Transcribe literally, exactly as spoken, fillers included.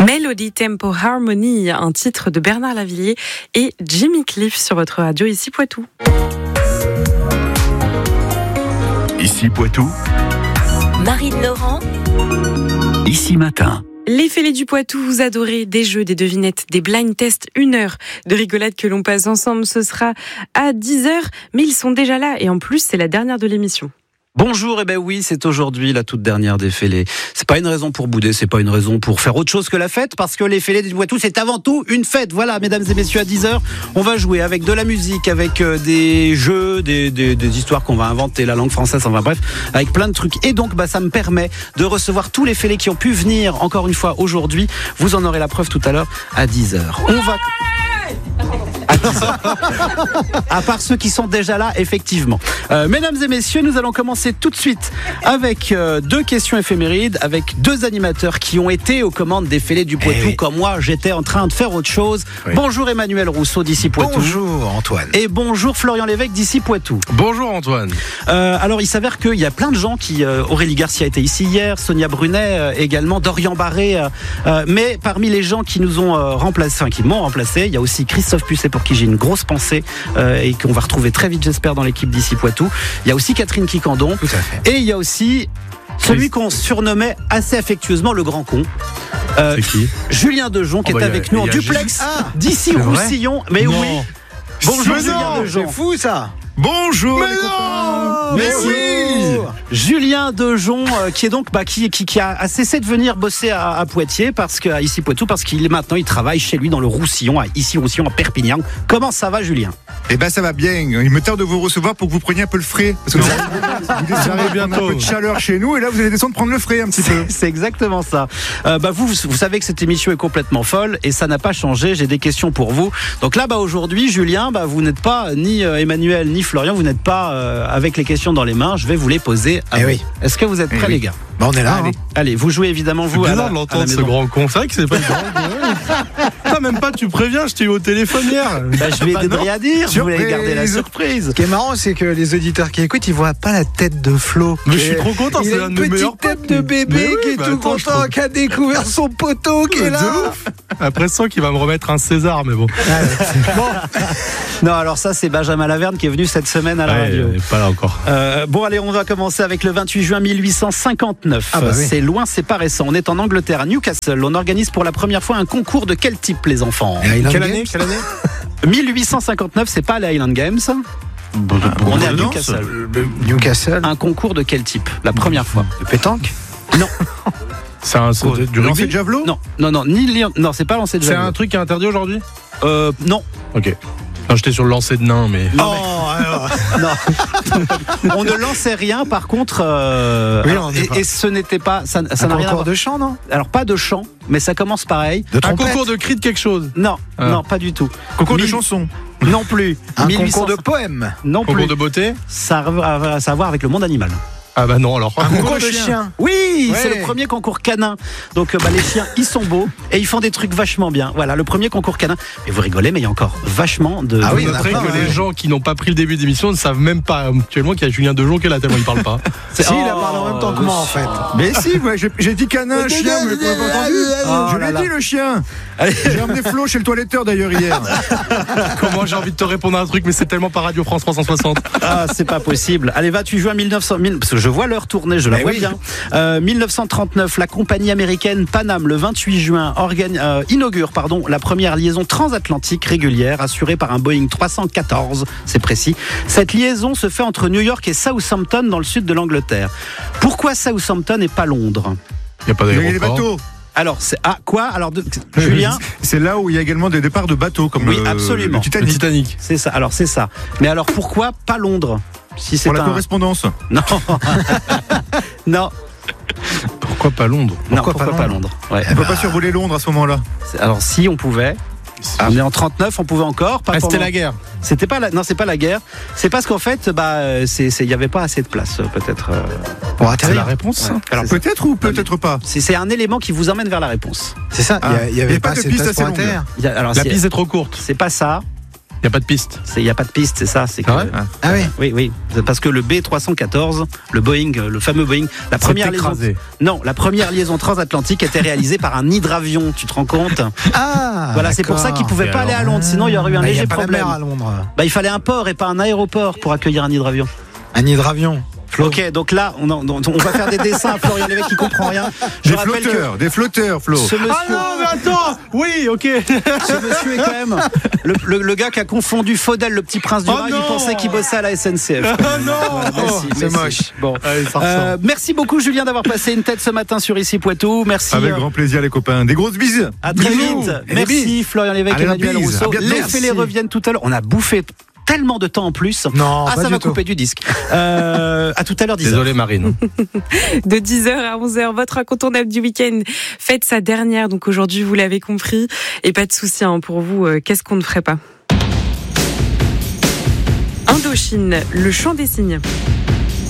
Melody Tempo Harmony, un titre de Bernard Lavilliers et Jimmy Cliff sur votre radio ici Poitou. Ici Poitou, Marine Laurent, ici Matin. Les Fêlés du Poitou, vous adorez des jeux, des devinettes, des blind tests, une heure de rigolade que l'on passe ensemble. Ce sera à dix heures, mais ils sont déjà là et en plus, c'est la dernière de l'émission. Bonjour, et eh ben oui, c'est aujourd'hui la toute dernière des Fêlés. C'est pas une raison pour bouder, c'est pas une raison pour faire autre chose que la fête, parce que les Fêlés du Poitou, c'est avant tout une fête. Voilà, mesdames et messieurs, à dix heures, on va jouer avec de la musique, avec euh, des jeux, des, des, des histoires qu'on va inventer, la langue française, enfin bref, avec plein de trucs. Et donc, bah, ça me permet de recevoir tous les Fêlés qui ont pu venir, encore une fois, aujourd'hui. Vous en aurez la preuve tout à l'heure, à dix heures. On va... à part ceux qui sont déjà là, effectivement. Euh, mesdames et messieurs, nous allons commencer tout de suite avec euh, deux questions éphémérides, avec deux animateurs qui ont été aux commandes des Fêlés du Poitou, eh oui. Comme moi, j'étais en train de faire autre chose. Oui. Bonjour Emmanuel Rousseau d'ici Poitou. Bonjour Antoine. Et bonjour Florian Lévesque d'ici Poitou. Bonjour Antoine. Euh, alors, il s'avère qu'il y a plein de gens qui... Euh, Aurélie Garcia était ici hier, Sonia Brunet euh, également, Dorian Barré. Euh, euh, mais parmi les gens qui nous ont euh, remplacés, enfin qui m'ont remplacé, il y a aussi Christophe Pusset pour qui j'ai une grosse pensée euh, et qu'on va retrouver très vite, j'espère, dans l'équipe d'ici Poitou. Il y a aussi Catherine Quicandon. Tout à fait. Et il y a aussi celui qu'on surnommait assez affectueusement le grand con. Euh, C'est qui Julien Dejon, qui oh est bah avec y a, nous en y a duplex Ah, d'ici Roussillon. Mais non. oui. Bonjour Mais Julien non, Dejon. c'est fou ça. Bonjour Mais les non copains. Mais oui. Julien Dejon, euh, qui est donc bah, qui, qui, qui a, a cessé de venir bosser à, à Poitiers, parce que à ici Poitou, parce qu'il est maintenant il travaille chez lui dans le Roussillon, à ici Roussillon, à Perpignan. Comment ça va, Julien? Eh ben ça va bien. Il me tarde de vous recevoir pour que vous preniez un peu le frais. Parce que vous arrivez bientôt. Un peu de chaleur chez nous et là vous allez descendre prendre le frais un petit peu. C'est exactement ça. Euh, bah vous, vous savez que cette émission est complètement folle et ça n'a pas changé. J'ai des questions pour vous. Donc là, bah aujourd'hui, Julien, bah vous n'êtes pas ni euh, Emmanuel ni Florian, vous n'êtes pas euh, avec les questions dans les mains. Je vais vous les poser. À Eh vous. oui. Est-ce que vous êtes Eh prêts, oui. les gars? Bah, on est là. Allez, hein. allez, vous jouez évidemment vous C'est à la, bizarre à de la l'entendre ce maison. grand con. C'est vrai que c'est pas une grande con. Toi même pas tu préviens, je t'ai eu au téléphone hier. Bah, je lui ai Bah, non. rien à dire. Je voulais Surprise. garder la surprise. Ce qui est marrant, c'est que les auditeurs qui écoutent, ils voient pas la tête de Flo. Mais je suis trop content, Il c'est a un une de mes meilleurs petite potes. tête de bébé Mais oui, qui est bah tout attends, je content, trouve- qui a découvert son poteau qui est là. De ouf. Après ça qu'il va me remettre un César, mais bon. Bon. Non, alors ça, c'est Benjamin Laverne qui est venu cette semaine à la Ouais, radio. il est pas là encore. Euh, bon, allez, on va commencer avec le vingt-huit juin mille huit cent cinquante-neuf. Ah bah oui. C'est loin, c'est pas récent. On est en Angleterre, à Newcastle. On organise pour la première fois un concours de quel type, les enfants? Et Highland Quelle Games. année Quelle année mille huit cent cinquante-neuf, c'est pas les Highland Games. On est à Newcastle. Newcastle. Un concours de quel type? La première fois. De pétanque. Non, C'est un c'est du Lancer de rugby. javelot. non, non, non, ni Lyon- non, c'est pas lancé de C'est javelot. un truc qui est interdit aujourd'hui. Euh, non. Ok. Non, j'étais sur le lancer de nain, mais. Non, Oh, alors. non. On ne lançait rien, par contre. euh, Oui, alors, on est et, pas- et ce n'était pas, ça, ça Un n'a rien à concours voir. de chant, non? Alors pas de chant, mais ça commence pareil. De Un trompette. concours de cris de quelque chose. Non, Ah. non, pas du tout. Concours de Mille- chansons. Non plus. Un mille huit cents concours de poèmes. Non Concours plus. de beauté. Ça a ça a à voir avec le monde animal. Ah bah non alors. Un concours concours de de chiens. Oui, Ouais. c'est le premier concours canin. Donc euh, bah, les chiens, ils sont beaux et ils font des trucs vachement bien. Voilà, le premier concours canin. Et vous rigolez, mais il y a encore vachement de. Ah Vous oui, il y en a noterez plein, que ouais. les gens qui n'ont pas pris le début d'émission ne savent même pas actuellement qu'il y a Julien Dejon qui est là tellement il parle pas. C'est- Si, il a Oh, parlé en même temps que moi, en fait. Mais si, ouais, j'ai j'ai dit canin, chien, mais vous m'avez pas entendu. Oh Je là l'ai là. dit le chien. Allez. J'ai emmené Flo chez le toiletteur d'ailleurs hier. Comment j'ai envie de te répondre à un truc mais c'est tellement pas Radio France trois cent soixante. Ah, c'est pas possible. Allez, vingt-huit juin mille neuf cents, mille parce que je vois l'heure tourner, je la Mais vois oui. bien. Euh, mille neuf cent trente-neuf, la compagnie américaine Pan Am, le vingt-huit juin, organi- euh, inaugure pardon, la première liaison transatlantique régulière assurée par un Boeing trois cent quatorze, c'est précis. Cette liaison se fait entre New York et Southampton dans le sud de l'Angleterre. Pourquoi Southampton et pas Londres? Il y a pas Il y a les d'aéroport. bateaux. Alors, c'est ah quoi? Alors, de- Julien, C'est là où il y a également des départs de bateaux comme Oui, le, absolument. le Le Titanic. Titanic. c'est ça. Alors, c'est ça. Mais alors, pourquoi pas Londres? Si c'est Pour la un... correspondance. Non, non, Pourquoi pas Londres? non, Pourquoi pourquoi pas pas Londres? Ouais. On peut pas survoler Londres à ce moment-là. C'est- Alors, si on pouvait. On est en trente-neuf, on pouvait encore. Pas Ah, c'était pendant- la guerre. C'était pas la... Non, c'est pas la guerre. C'est parce qu'en fait, bah, c'est, c'est... il y avait pas assez de place, euh, peut-être. euh, Pour C'est atterrir. la réponse. ça ouais. Alors C'est ça. peut-être ou peut-être pas. C'est, c'est un élément qui vous emmène vers la réponse. C'est ça. Ah. Il y a- il y Il y avait a pas pas de assez de piste place assez pour longue. atterrir. Il y a- Alors, La c'est... piste est trop courte. c'est pas ça. n'y a pas de piste. Il n'y a pas de piste, c'est ça. C'est que, Ah ouais Ah oui. oui, oui. Parce que le B trois cent quatorze, le Boeing, le fameux Boeing, la première liaison, écrasé. non, la première liaison transatlantique était réalisée par un hydravion. Tu te rends compte? Ah. Voilà, c'est pour ça qu'ils pouvaient Et pas aller à alors Londres. Sinon, il y aurait eu un Bah, il y a léger pas la problème. mer à Londres. Bah, il fallait un port et pas un aéroport pour accueillir un hydravion. Un hydravion. Flo. Ok, donc là, on, en- on va faire des dessins à Florian Lévesque qui comprend rien. Je Des rappelle flotteurs, des flotteurs, Flo. que ce monsieur, Ah non, mais attends. Oui, ok. ce monsieur est quand même le, le- le gars qui a confondu Faudel, le petit prince du Oh rail. Il non. pensait qu'il bossait à la S N C F. Ah non. Merci, c'est merci. moche. Bon. Allez, ça Euh, ressemble. merci beaucoup Julien d'avoir passé une tête ce matin sur Ici Poitou. Merci. Avec euh, grand plaisir, les copains. Des grosses bises. À très Bisous. vite. Et des Merci bises. Florian Lévesque et Allez, la Emmanuel bise. Rousseau. À bientôt. Les Merci. fêlés reviennent tout à l'heure. On a bouffé tellement de temps en plus. Non, ah, pas ça du va tout. couper du disque. Euh, à tout à l'heure, dix heures. Désolé, Marine. De dix heures à onze heures, votre incontournable du week-end fête sa dernière. Donc aujourd'hui, vous l'avez compris. Et pas de souci hein, pour vous, euh, qu'est-ce qu'on ne ferait pas? Indochine, le chant des cygnes.